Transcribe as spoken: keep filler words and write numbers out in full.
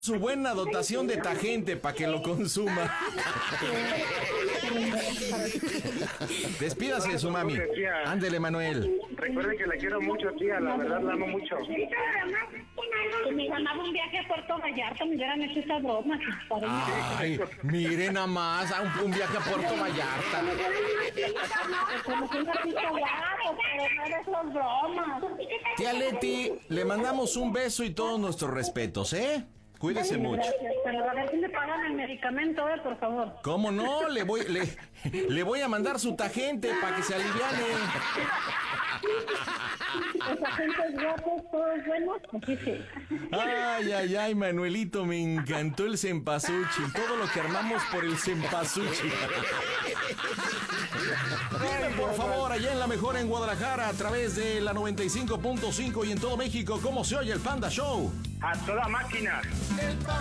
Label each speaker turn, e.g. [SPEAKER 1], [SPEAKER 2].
[SPEAKER 1] su buena dotación de Tajente para que lo consuma. Despídase de su mami. Ándele, Manuel.
[SPEAKER 2] Recuerde que la quiero mucho, tía, la verdad la amo mucho.
[SPEAKER 3] Que me ganaba un viaje a Puerto Vallarta, me hubieran hecho esa broma.
[SPEAKER 1] Ay, miren nada más, a un, un viaje a Puerto Vallarta.
[SPEAKER 3] Como que una pista guapo, pero no de esas bromas.
[SPEAKER 1] Tía Leti, le mandamos un beso y todos nuestros respetos, ¿eh? Cuídese mucho.
[SPEAKER 3] Gracias, pero a ver si me pagan el medicamento, eh, por favor.
[SPEAKER 1] ¿Cómo no? Le voy, le, le voy a mandar su Tajente para que se aliviane.
[SPEAKER 3] Los agentes guapos, todos buenos, aquí sí.
[SPEAKER 1] Ay, ay, ay, Manuelito, me encantó el cempasúchil. Todo lo que armamos por el cempasúchil. Dime, por favor, allá en La Mejor en Guadalajara, a través de la noventa y cinco punto cinco y en todo México, ¿cómo se oye el Panda Show?
[SPEAKER 2] A toda máquina.